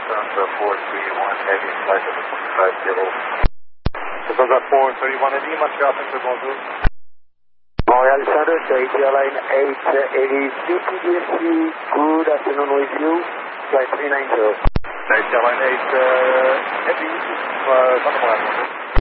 Lufthansa 431 Heavy, flight of 25 Lufthansa 431 Heavy, Montreal, Center, bonjour. Montreal Center, ATLine 880 CPDSC, good afternoon with you, flight 390. ATLine 8 Heavy, Center, bonjour.